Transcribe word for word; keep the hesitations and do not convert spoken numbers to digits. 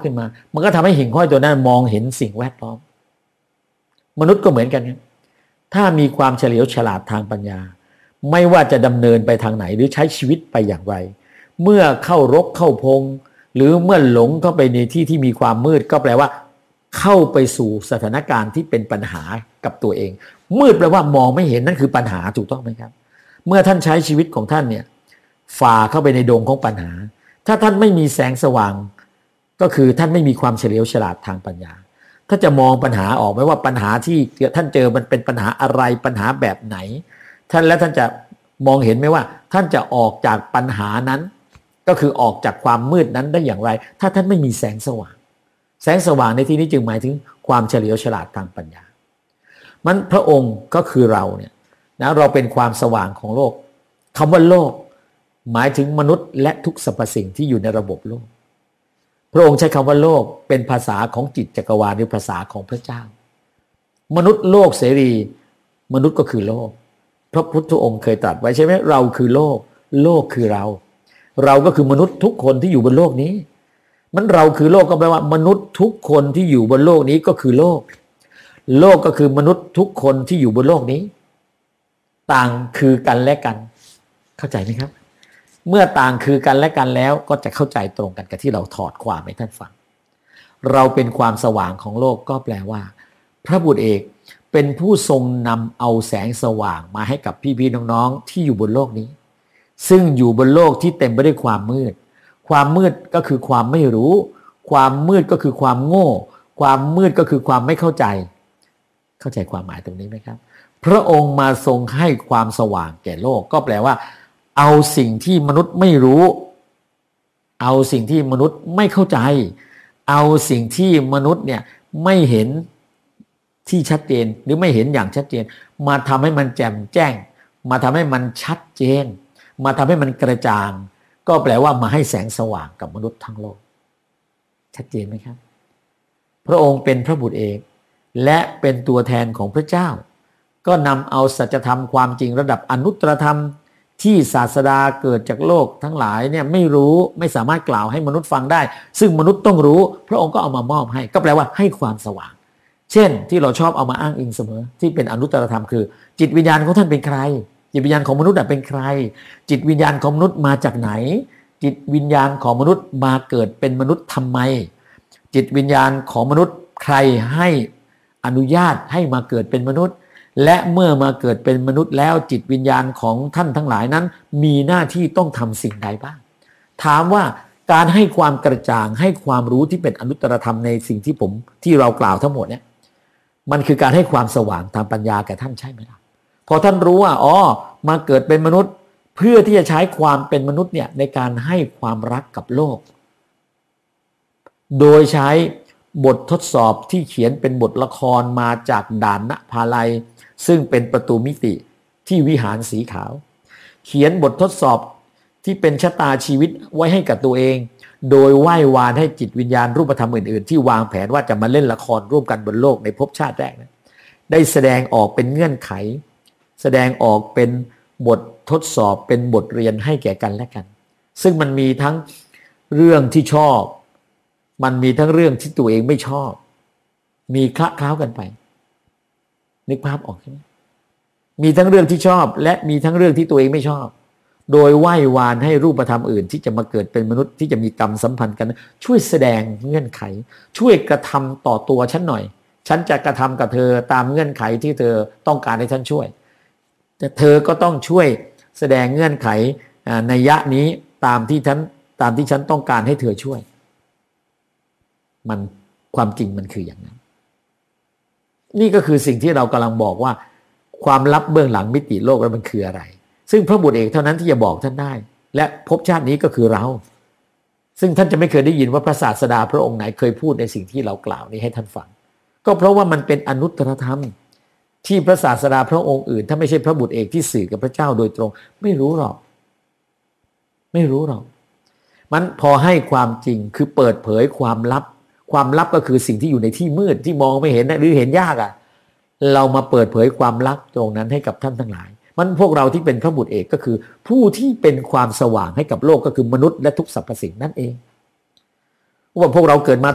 ขึ้นมามันก็ทำให้หิ่งห้อยตัวนั้นมองเห็นสิ่งแวดล้อมมนุษย์ก็เหมือนกันครับถ้ามีความเฉลียวฉลาดทางปัญญาไม่ว่าจะดำเนินไปทางไหนหรือใช้ชีวิตไปอย่างไรเมื่อเข้ารกเข้าพงหรือเมื่อหลงเข้าไปในที่ที่มีความมืดก็แปลว่าเข้าไปสู่สถานการณ์ที่เป็นปัญหากับตัวเองมืดแปลว่ามองไม่เห็นนั่นคือปัญหาถูกต้องไหมครับเมื่อท่านใช้ชีวิตของท่านเนี่ยฝ่าเข้าไปในดงของปัญหาถ้าท่านไม่มีแสงสว่างก็คือท่านไม่มีความเฉลียวฉลาดทางปัญญาถ้าจะมองปัญหาออกไหมว่าปัญหาที่ท่านเจอมันเป็นปัญหาอะไรปัญหาแบบไหนท่านและท่านจะมองเห็นไหมว่าท่านจะออกจากปัญหานั้นก็คือออกจากความมืดนั้นได้อย่างไรถ้าท่านไม่มีแสงสว่างแสงสว่างในที่นี้จึงหมายถึงความเฉลียวฉลาดทางปัญญามันพระองค์ก็คือเราเนี่ยนะเราเป็นความสว่างของโลกคำว่าโลกหมายถึงมนุษย์และทุกสรรพสิ่งที่อยู่ในระบบโลกพระองค์ใช้คำว่าโลกเป็นภาษาของจิตจักรวาลหรือภาษาของพระเจ้ามนุษย์โลกเสรีมนุษย์ก็คือโลกพระพุทธองค์เคยตรัสไว้ใช่ไหมเราคือโลกโลกคือเราเราก็คือมนุษย์ทุกคนที่อยู่บนโลกนี้มันเราคือโลกก็แปลว่ามนุษย์ทุกคนที่อยู่บนโลกนี้ก็คือโลกโลกก็คือมนุษย์ทุกคนที่อยู่บนโลกนี้ต่างคือกันและกันเข้าใจไหมครับเมื่อต่างคือกันและกันแล้วก็จะเข้าใจตรงกันกับที่เราถอดความให้ท่านฟังเราเป็นความสว่างของโลกก็แปลว่าพระบุตรเอกเป็นผู้ทรงนำเอาแสงสว่างมาให้กับพี่ๆน้องๆที่อยู่บนโลกนี้ซึ่งอยู่บนโลกที่เต็มไปด้วยความมืดความมืดก็คือความไม่รู้ความมืดก็คือความโง่ความมืดก็คือความไม่เข้าใจเข้าใจความหมายตรงนี้ไหมครับพระองค์มาทรงให้ความสว่างแก่โลกก็แปลว่าเอาสิ่งที่มนุษย์ไม่รู้เอาสิ่งที่มนุษย์ไม่เข้าใจเอาสิ่งที่มนุษย์เนี่ยไม่เห็นที่ชัดเจนหรือไม่เห็นอย่างชัดเจนมาทำให้มันแจ่มแจ้งมาทำให้มันชัดเจนมาทำให้มันกระจ่างก็แปลว่ามาให้แสงสว่างกับมนุษย์ทั้งโลกชัดเจนไหมครับพระองค์เป็นพระบุตรเอกและเป็นตัวแทนของพระเจ้าก็นำเอาสัจธรรมความจริงระดับอนุตตรธรรมที่ศาสดาเกิดจากโลกทั้งหลายเนี่ยไม่รู้ไม่สามารถกล่าวให้มนุษย์ฟังได้ซึ่งมนุษย์ต้องรู้พระองค์ก็เอามามอบให้ก็แปลว่าให้ความสว่างเช่นที่เราชอบเอามาอ้างอิงเสมอที่เป็นอนุตตรธรรมคือจิตวิญญาณของท่านเป็นใครจิตวิญญาณของมนุษย์เป็นใครจิตวิญญาณของมนุษย์มาจากไหนจิตวิญญาณของมนุษย์มาเกิดเป็นมนุษย์ทำไมจิตวิญญาณของมนุษย์ใครให้อนุญาตให้มาเกิดเป็นมนุษย์และเมื่อมาเกิดเป็นมนุษย์แล้วจิตวิญญาณของท่านทั้งหลายนั้นมีหน้าที่ต้องทำสิ่งใดบ้างถามว่าการให้ความกระจ่างให้ความรู้ที่เป็นอนุตตรธรรมในสิ่งที่ผมที่เรากล่าวทั้งหมดเนี่ยมันคือการให้ความสว่างทางปัญญาแก่ท่านใช่ไหมล่ะพอท่านรู้ว่าอ๋อมาเกิดเป็นมนุษย์เพื่อที่จะใช้ความเป็นมนุษย์เนี่ยในการให้ความรักกับโลกโดยใช้บททดสอบที่เขียนเป็นบทละครมาจากด่านณภาลัยซึ่งเป็นประตูมิติที่วิหารสีขาวเขียนบททดสอบที่เป็นชะตาชีวิตไว้ให้กับตัวเองโดยไหว้วานให้จิตวิญญาณรูปธรรมอื่นๆที่วางแผนว่าจะมาเล่นละครร่วมกันบนโลกในภพชาติแรกนะได้แสดงออกเป็นเงื่อนไขแสดงออกเป็นบททดสอบเป็นบทเรียนให้แก่กันและกันซึ่งมันมีทั้งเรื่องที่ชอบมันมีทั้งเรื่องที่ตัวเองไม่ชอบมีคละเคล้ากันไปนึกภาพออกใช่ไหมมีทั้งเรื่องที่ชอบและมีทั้งเรื่องที่ตัวเองไม่ชอบโดยไหว้วานให้รูปธรรมอื่นที่จะมาเกิดเป็นมนุษย์ที่จะมีกรรมสัมพันธ์กันช่วยแสดงเงื่อนไขช่วยกระทำต่อตัวฉันหน่อยฉันจะกระทำกับเธอตามเงื่อนไขที่เธอต้องการให้ฉันช่วยแต่เธอก็ต้องช่วยแสดงเงื่อนไขในยะนี้ตามที่ฉันตามที่ฉันต้องการให้เธอช่วยมันความจริงมันคืออย่างนั้นนี่ก็คือสิ่งที่เรากำลังบอกว่าความลับเบื้องหลังมิติโลกแล้วมันคืออะไรซึ่งพระบุตรเอกเท่านั้นที่จะบอกท่านได้และภพชาตินี้ก็คือเราซึ่งท่านจะไม่เคยได้ยินว่าพระศาสดาพระองค์ไหนเคยพูดในสิ่งที่เรากล่าวนี้ให้ท่านฟังก็เพราะว่ามันเป็นอนุตตรธรรมที่พระศาสดาพระองค์อื่นถ้าไม่ใช่พระบุตรเอกที่สื่อกับพระเจ้าโดยตรงไม่รู้หรอกไม่รู้หรอกมันพอให้ความจริงคือเปิดเผยความลับความลับก็คือสิ่งที่อยู่ในที่มืดที่มองไม่เห็นหรือเห็นยากอ่ะเรามาเปิดเผยความลับตรงนั้นให้กับท่านทั้งหลายมันพวกเราที่เป็นพระบุตรเอกก็คือผู้ที่เป็นความสว่างให้กับโลกก็คือมนุษย์และทุกสรรพสิ่งนั่นเองว่าพวกเราเกิดมา